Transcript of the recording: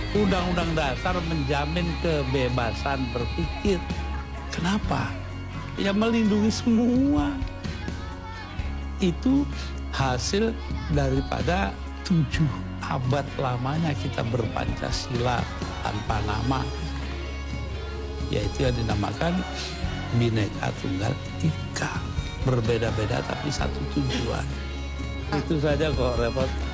Undang-undang dasar menjamin kebebasan berpikir. Kenapa? Ya melindungi semua. Itu hasil daripada 7 abad lamanya kita berpancasila tanpa nama. Yaitu yang dinamakan Bhinneka Tunggal Ika. Berbeda-beda tapi satu tujuan. Itu saja kok repot.